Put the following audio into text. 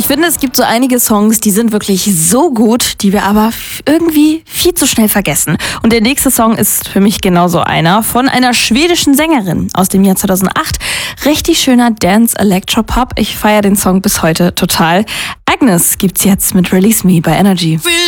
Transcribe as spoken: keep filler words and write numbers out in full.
Ich finde, es gibt so einige Songs, die sind wirklich so gut, die wir aber f- irgendwie viel zu schnell vergessen. Und der nächste Song ist für mich genauso einer von einer schwedischen Sängerin aus dem Jahr zweitausendacht. Richtig schöner Dance Electropop. Ich feiere den Song bis heute total. Agnes gibt's jetzt mit Release Me bei Energy.